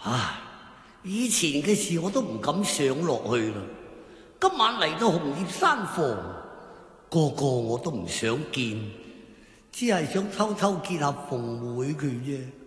唉，以前嘅事我都唔敢想落去啦。今晚嚟到紅葉山房，個我都唔想見，只係想偷偷見下鳳妹佢啫。